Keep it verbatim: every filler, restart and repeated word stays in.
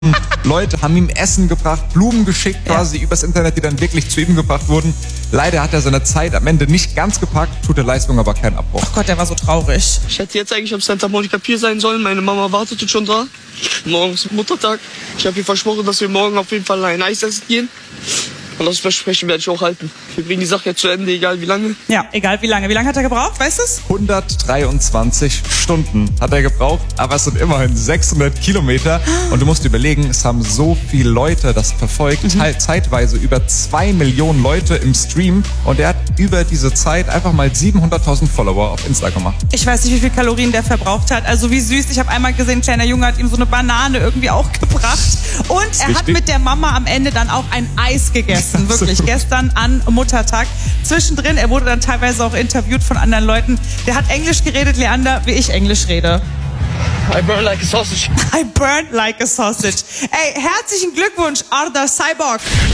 Leute haben ihm Essen gebracht, Blumen geschickt quasi ja. übers Internet, die dann wirklich zu ihm gebracht wurden. Leider hat er seine Zeit am Ende nicht ganz gepackt, tut der Leistung aber keinen Abbruch. Ach Gott, der war so traurig. Ich hätte jetzt eigentlich auf Santa Monica Pier sein sollen. Meine Mama wartet schon da. Morgen ist Muttertag. Ich habe ihr versprochen, dass wir morgen auf jeden Fall ein Eis essen gehen. Und das Versprechen werde ich auch halten. Wir bringen die Sache jetzt zu Ende, egal wie lange. Ja, egal wie lange. Wie lange hat er gebraucht, weißt du es? hundertdreiundzwanzig Stunden hat er gebraucht, aber es sind immerhin sechshundert Kilometer. Und du musst überlegen, es haben so viele Leute das verfolgt, mhm. halt zeitweise über zwei Millionen Leute im Stream. Und er hat über diese Zeit einfach mal siebenhunderttausend Follower auf Insta gemacht. Ich weiß nicht, wie viel Kalorien der verbraucht hat. Also wie süß. Ich habe einmal gesehen, ein kleiner Junge hat ihm so eine Banane irgendwie auch gebracht. Und er Richtig. hat mit der Mama am Ende dann auch ein Eis gegessen. Wirklich, so. Gestern an Muttertag. Zwischendrin, er wurde dann teilweise auch interviewt von anderen Leuten. Der hat Englisch geredet, Leander, wie ich Englisch rede. I burn like a sausage. I burn like a sausage. Ey, herzlichen Glückwunsch, Arda Cyborg.